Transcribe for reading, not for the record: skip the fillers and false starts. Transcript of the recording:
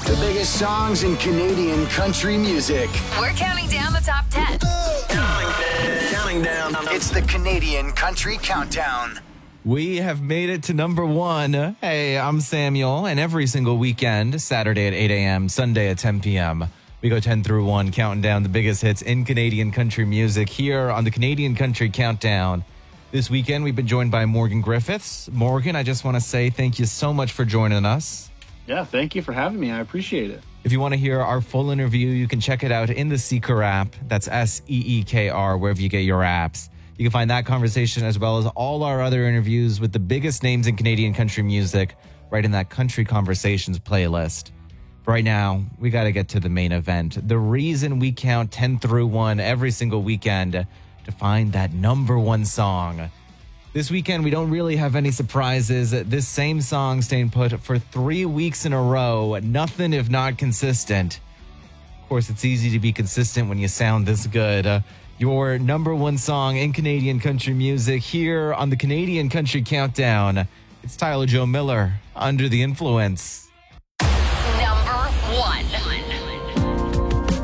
The biggest songs in Canadian country music. We're counting down the top 10. Counting down. It's the Canadian Country Countdown. We have made it to number 1. Hey, I'm Samuel, and every single weekend, Saturday at 8 a.m., Sunday at 10 p.m., we go 10 through 1, counting down the biggest hits in Canadian country music here on the Canadian Country Countdown. This weekend, we've been joined by Morgan Griffiths. Morgan, I just want to say thank you so much for joining us. Yeah, thank you for having me. I appreciate it. If you want to hear our full interview, you can check it out in the Seeker app. That's SEEKR, wherever you get your apps. You can find that conversation as well as all our other interviews with the biggest names in Canadian country music right in that Country Conversations playlist. But right now, we got to get to the main event. The reason we count 10 through 1 every single weekend to find that number 1 song. This weekend, we don't really have any surprises. This same song staying put for 3 weeks in a row. Nothing if not consistent. Of course, it's easy to be consistent when you sound this good. Your number 1 song in Canadian country music here on the Canadian Country Countdown. It's Tyler Joe Miller, Under the Influence. Number 1.